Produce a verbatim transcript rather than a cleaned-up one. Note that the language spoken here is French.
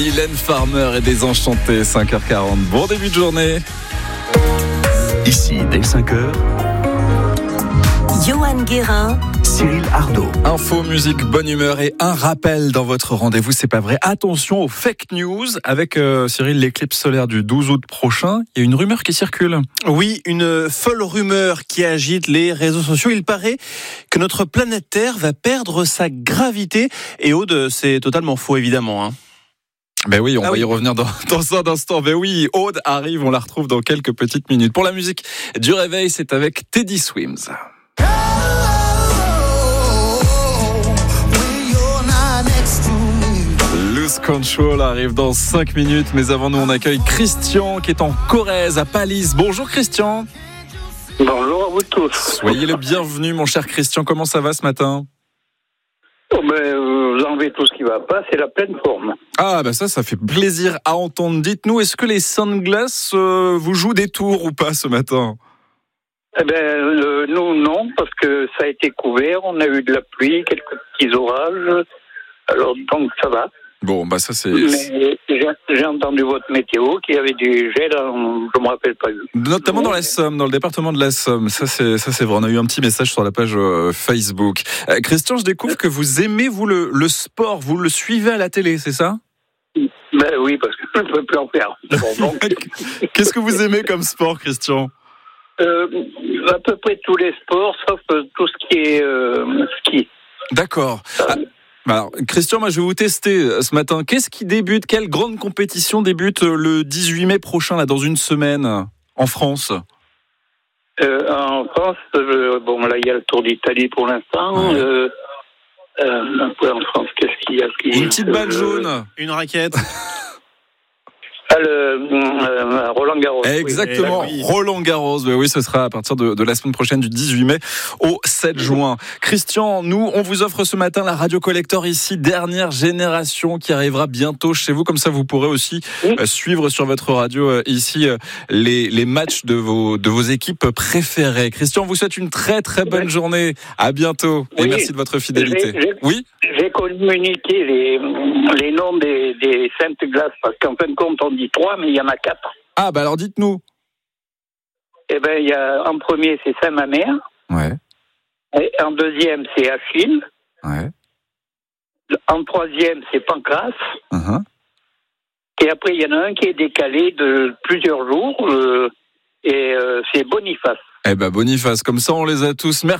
Mylène Farmer et Désenchanté, cinq heures quarante. Bon début de journée. Ici, dès cinq heures, Johan Guérin, Cyril Ardo. Info, musique, bonne humeur et un rappel dans votre rendez-vous, c'est pas vrai. Attention aux fake news avec euh, Cyril, l'éclipse solaire du douze août prochain. Il y a une rumeur qui circule. Oui, une folle rumeur qui agite les réseaux sociaux. Il paraît que notre planète Terre va perdre sa gravité. Et Aude, c'est totalement faux, évidemment. Hein. Ben oui, on ah va oui. y revenir dans, dans un instant. Ben oui, Aude arrive, on la retrouve dans quelques petites minutes. Pour la musique du réveil, c'est avec Teddy Swims. Lose Control arrive dans cinq minutes, mais avant nous on accueille Christian qui est en Corrèze à Palisse. Bonjour Christian. Bonjour à vous tous. Soyez le bienvenu mon cher Christian, comment ça va ce matin? Oh ben, euh, vous enlevez tout ce qui va pas, c'est la pleine forme. Ah bah ça, ça fait plaisir à entendre. Dites-nous, est-ce que les Sunglass euh, vous jouent des tours ou pas ce matin? Eh ben, euh, nous non, parce que ça a été couvert, on a eu de la pluie, quelques petits orages, alors donc ça va. Bon, bah ça c'est... Mais j'ai, j'ai entendu votre météo qu'il y avait du gel, je ne me rappelle pas. Notamment dans la Somme, dans le département de la Somme. Ça c'est, ça c'est vrai, on a eu un petit message sur la page euh, Facebook. Euh, Christian, je découvre que vous aimez, vous, le, le sport, vous le suivez à la télé, c'est ça? Ben oui, parce que je ne peux plus en faire. Bon, donc... Qu'est-ce que vous aimez comme sport, Christian? euh, À peu près tous les sports, sauf tout ce qui est euh, ski. D'accord. Ah. Alors, Christian, moi, je vais vous tester ce matin. Qu'est-ce qui débute? Quelle grande compétition débute le dix-huit mai prochain, là, dans une semaine, en France? euh, En France, euh, bon, là, il y a le Tour d'Italie pour l'instant. Ouais. Euh, euh, en France, qu'est-ce qu'il y a qui, Une petite balle euh, jaune. Une raquette. Ah, le euh, Roland Garros. Exactement, oui. Roland Garros. Ben oui, ce sera à partir de, de la semaine prochaine, du dix-huit mai au sept juin. Christian, nous, on vous offre ce matin la Radio Collector ici, dernière génération, qui arrivera bientôt chez vous. Comme ça, vous pourrez aussi oui. euh, suivre sur votre radio euh, ici euh, les, les matchs de vos, de vos équipes préférées. Christian, on vous souhaite une très très bonne oui. journée. À bientôt. Oui. Et merci de votre fidélité. J'ai, j'ai, oui. J'ai communiqué les, les noms des, des saintes glaces, parce qu'en fin de compte, on dit trois, mais il y en a quatre. Ah, bah alors dites-nous. Eh ben, il y a, en premier, c'est Saint-Mamère. Ouais. Et en deuxième, c'est Achille. Ouais. En troisième, c'est Pancras. Uh-huh. Et après, il y en a un qui est décalé de plusieurs jours, euh, et euh, c'est Boniface. Eh ben Boniface, comme ça on les a tous. Merci.